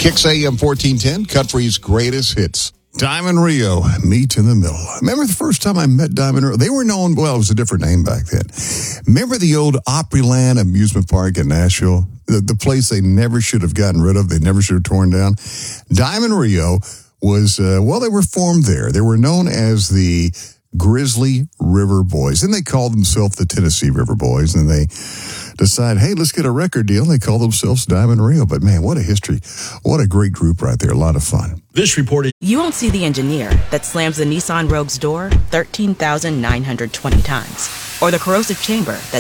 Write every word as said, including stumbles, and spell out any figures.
Kicks A M fourteen ten, country's greatest hits. Diamond Rio, Meet in the Middle. Remember the first time I met Diamond Rio? They were known, well, it was a different name back then. Remember the old Opryland amusement park in Nashville? The, the place they never should have gotten rid of, they never should have torn down? Diamond Rio was, uh, well, they were formed there. They were known as the Grizzly River Boys. And they called themselves the Tennessee River Boys. And they decide, hey, let's get a record deal. They call themselves Diamond Rio. But man, what a history. What a great group right there. A lot of fun. This report is... You won't see the engineer that slams the Nissan Rogue's door thirteen thousand nine hundred twenty times, or the corrosive chamber that